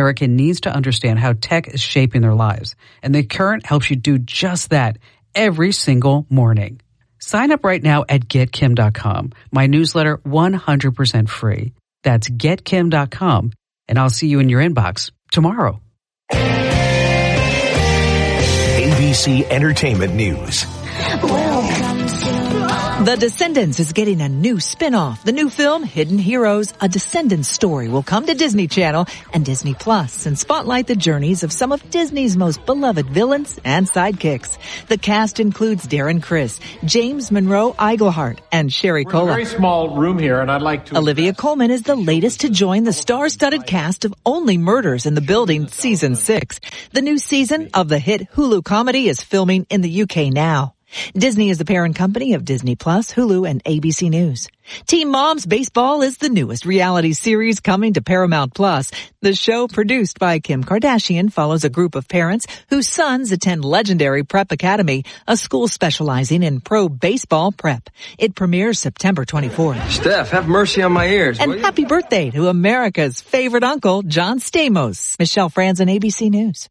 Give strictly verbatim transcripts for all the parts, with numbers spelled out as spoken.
American needs to understand how tech is shaping their lives, and The Current helps you do just that every single morning. Sign up right now at get kim dot com. My newsletter, one hundred percent free. That's get kim dot com, and I'll see you in your inbox tomorrow. A B C Entertainment News. The Descendants is getting a new spin-off. The new film, Hidden Heroes, a Descendants story, will come to Disney Channel and Disney Plus and spotlight the journeys of some of Disney's most beloved villains and sidekicks. The cast includes Darren Criss, James Monroe Iglehart, and Sherry We're Cola. in a very small room here, and I'd like to... Olivia Colman is the latest to join the star-studded cast of Only Murders in the Building Season six. The new season of the hit Hulu comedy is filming in the U K now. Disney is the parent company of Disney Plus, Hulu, and A B C News. Teen Moms Baseball is the newest reality series coming to Paramount Plus. The show, produced by Kim Kardashian, follows a group of parents whose sons attend legendary Prep Academy, a school specializing in pro baseball prep. It premieres September twenty-fourth. Steph, have mercy on my ears. And happy birthday to America's favorite uncle, John Stamos. Michelle Franzen, A B C News.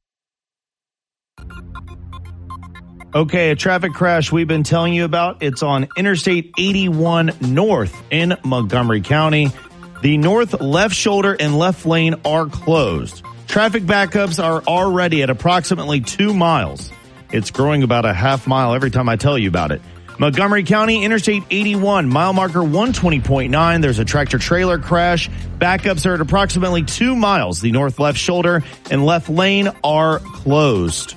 Okay, a traffic crash we've been telling you about. It's on Interstate eighty-one North in Montgomery County. The north left shoulder and left lane are closed. Traffic backups are already at approximately two miles. It's growing about a half mile every time I tell you about it. Montgomery County, Interstate eighty-one, mile marker one twenty point nine. There's a tractor trailer crash. Backups are at approximately two miles. The north left shoulder and left lane are closed.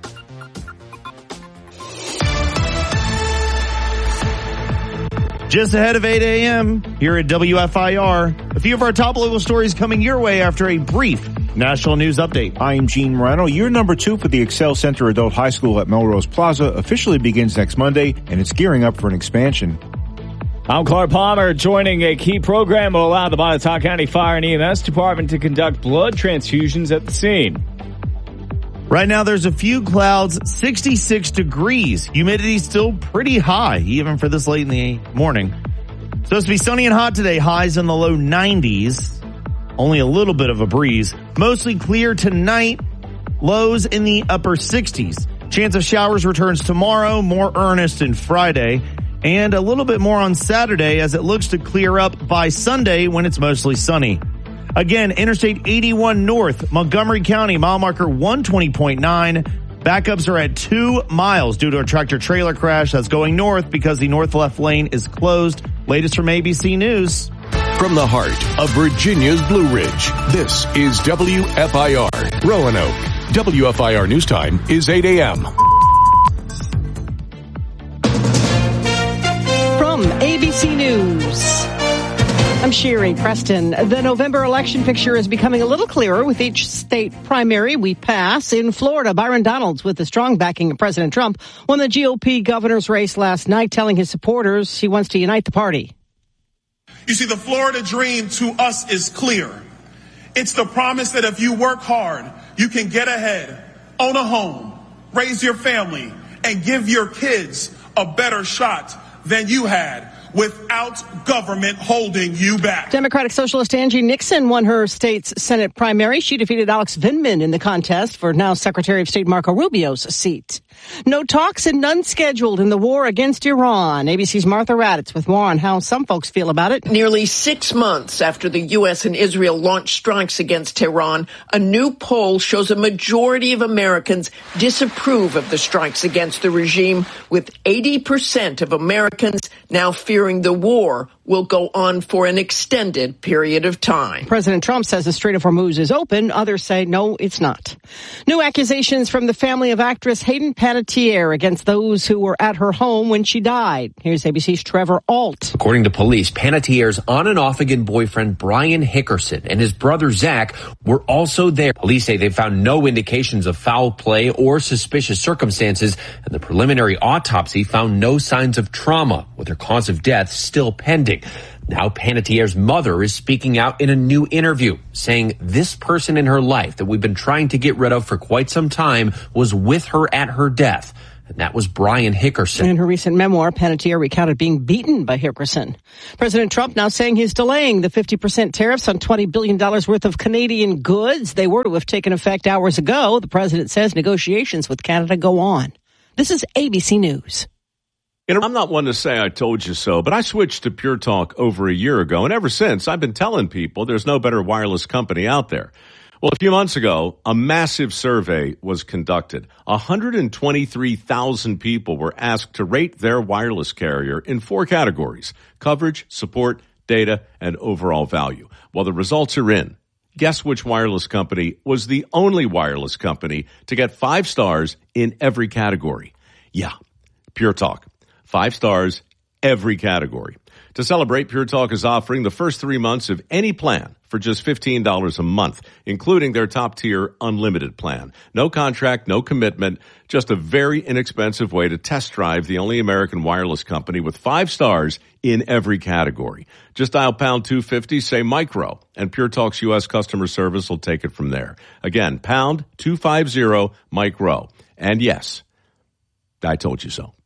Just ahead of eight a.m. here at W F I R, a few of our top local stories coming your way after a brief national news update. I'm Gene Morano. Year number two for the Excel Center Adult High School at Melrose Plaza officially begins next Monday, and it's gearing up for an expansion. I'm Clark Palmer. Joining a key program will allow the Bonnetoc County Fire and E M S Department to conduct blood transfusions at the scene. Right now, there's a few clouds, sixty-six degrees. Humidity still pretty high, even for this late in the morning. Supposed to be sunny and hot today, highs in the low nineties. Only a little bit of a breeze. Mostly clear tonight, lows in the upper sixties. Chance of showers returns tomorrow, more earnest in Friday, and a little bit more on Saturday as it looks to clear up by Sunday when it's mostly sunny. Again, Interstate eighty-one North, Montgomery County, mile marker one twenty point nine. Backups are at two miles due to a tractor trailer crash that's going north because the north left lane is closed. Latest from A B C News. From the heart of Virginia's Blue Ridge, this is W F I R, Roanoke. W F I R News Time is eight a.m. From A B C News, I'm Sherry Preston. The November election picture is becoming a little clearer with each state primary we pass. In Florida, Byron Donalds, with the strong backing of President Trump, won the G O P governor's race last night, telling his supporters he wants to unite the party. You see, the Florida dream to us is clear. It's the promise that if you work hard, you can get ahead, own a home, raise your family, and give your kids a better shot than you had, without government holding you back. Democratic Socialist Angie Nixon won her state's Senate primary. She defeated Alex Vindman in the contest for now Secretary of State Marco Rubio's seat. No talks and none scheduled in the war against Iran. A B C's Martha Raddatz with more on how some folks feel about it. Nearly six months after the U S and Israel launched strikes against Tehran, a new poll shows a majority of Americans disapprove of the strikes against the regime, with eighty percent of Americans now fearing the war will go on for an extended period of time. President Trump says the Strait of Hormuz is open. Others say, no, it's not. New accusations from the family of actress Hayden Panettiere against those who were at her home when she died. Here's A B C's Trevor Alt. According to police, Panettiere's on and off again boyfriend Brian Hickerson and his brother Zach were also there. Police say they found no indications of foul play or suspicious circumstances, and the preliminary autopsy found no signs of trauma, with her cause of death still pending. Now Panettiere's mother is speaking out in a new interview, saying this person in her life that we've been trying to get rid of for quite some time was with her at her death. and that was Brian Hickerson. In her recent memoir, Panettiere recounted being beaten by Hickerson. President Trump now saying he's delaying the fifty percent tariffs on twenty billion dollars worth of Canadian goods. They were to have taken effect hours ago. The president says negotiations with Canada go on. This is A B C News. You know, I'm not one to say I told you so, but I switched to Pure Talk over a year ago, and ever since, I've been telling people there's no better wireless company out there. Well, a few months ago, a massive survey was conducted. one hundred twenty-three thousand people were asked to rate their wireless carrier in four categories: coverage, support, data, and overall value. Well, the results are in. Guess which wireless company was the only wireless company to get five stars in every category? Yeah, Pure Talk. Five stars, every category. To celebrate, Pure Talk is offering the first three months of any plan for just fifteen dollars a month, including their top-tier unlimited plan. No contract, no commitment, just a very inexpensive way to test drive the only American wireless company with five stars in every category. Just dial pound two fifty, say micro, and Pure Talk's U S customer service will take it from there. Again, pound two fifty, micro. And yes, I told you so.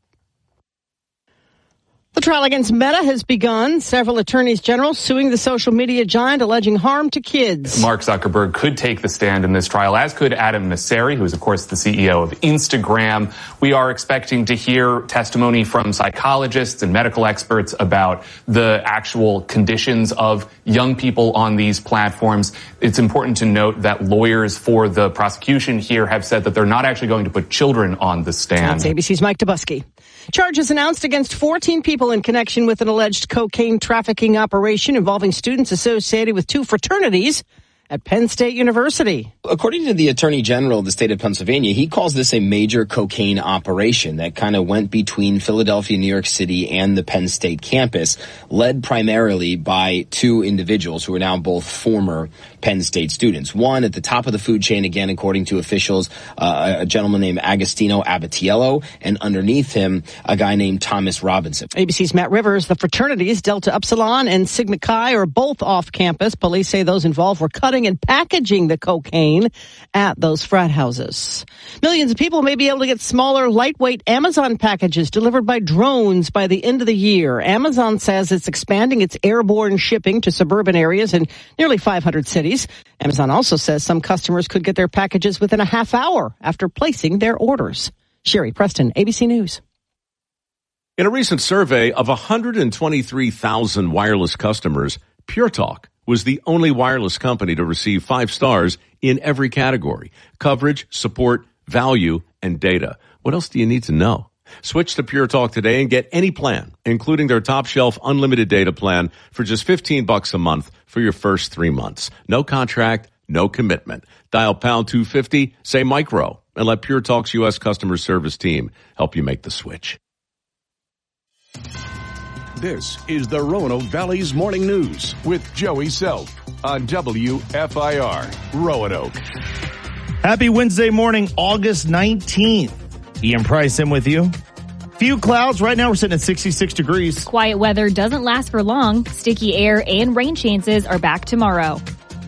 The trial against Meta has begun. Several attorneys general suing the social media giant, alleging harm to kids. Mark Zuckerberg could take the stand in this trial, as could Adam Mosseri, who is, of course, the C E O of Instagram. We are expecting to hear testimony from psychologists and medical experts about the actual conditions of young people on these platforms. It's important to note that lawyers for the prosecution here have said that they're not actually going to put children on the stand. That's A B C's Mike Dubusky. Charges announced against fourteen people in connection with an alleged cocaine trafficking operation involving students associated with two fraternities at Penn State University. According to the Attorney General of the state of Pennsylvania, he calls this a major cocaine operation that kind of went between Philadelphia, New York City, and the Penn State campus, led primarily by two individuals who are now both former Penn State students. One at the top of the food chain, again, according to officials, uh, a gentleman named Agostino Abatiello, and underneath him, a guy named Thomas Robinson. A B C's Matt Rivers. The fraternities, Delta Upsilon and Sigma Chi, are both off campus. Police say those involved were cutting and packaging the cocaine at those frat houses. Millions of people may be able to get smaller, lightweight Amazon packages delivered by drones by the end of the year. Amazon says it's expanding its airborne shipping to suburban areas in nearly five hundred cities. Amazon also says some customers could get their packages within a half hour after placing their orders. Sherry Preston, A B C News. In a recent survey of one hundred twenty-three thousand wireless customers, Pure Talk was the only wireless company to receive five stars in every category: coverage, support, value, and data. What else do you need to know? Switch to Pure Talk today and get any plan, including their top shelf unlimited data plan, for just fifteen bucks a month for your first three months. No contract, no commitment. Dial pound two fifty, say micro, and let Pure Talk's U S customer service team help you make the switch. This is the Roanoke Valley's Morning News with Joey Self on W F I R Roanoke. Happy Wednesday morning, August nineteenth. Ian Price in with you. Few clouds. Right now we're sitting at sixty-six degrees. Quiet weather doesn't last for long. Sticky air and rain chances are back tomorrow.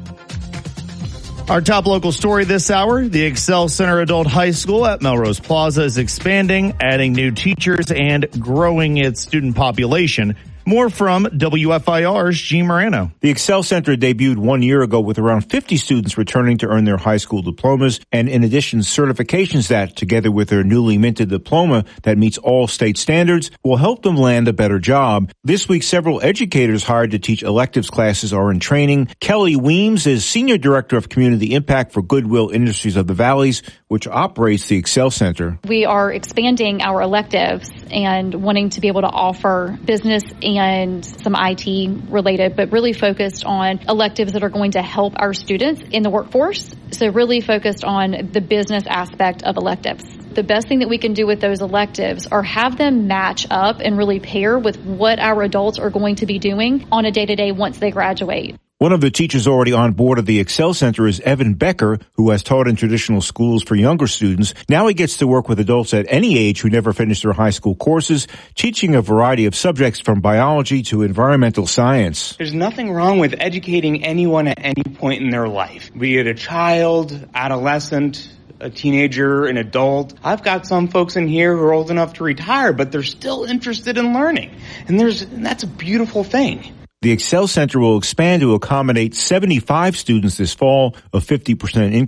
Our top local story this hour: the Excel Center Adult High School at Melrose Plaza is expanding, adding new teachers, and growing its student population. More from W F I R's Gene Morano. The Excel Center debuted one year ago with around fifty students returning to earn their high school diplomas, and in addition, certifications that, together with their newly minted diploma that meets all state standards, will help them land a better job. This week, several educators hired to teach electives classes are in training. Kelly Weems is Senior Director of Community Impact for Goodwill Industries of the Valleys, which operates the Excel Center. We are expanding our electives and wanting to be able to offer business and some I T related, but really focused on electives that are going to help our students in the workforce. So really focused on the business aspect of electives. The best thing that we can do with those electives are have them match up and really pair with what our adults are going to be doing on a day-to-day once they graduate. One of the teachers already on board of the Excel Center is Evan Becker, who has taught in traditional schools for younger students. Now he gets to work with adults at any age who never finished their high school courses, teaching a variety of subjects from biology to environmental science. There's nothing wrong with educating anyone at any point in their life, be it a child, adolescent, a teenager, an adult. I've got some folks in here who are old enough to retire, but they're still interested in learning. And there's, and that's a beautiful thing. The Excel Center will expand to accommodate seventy-five students this fall, a fifty percent increase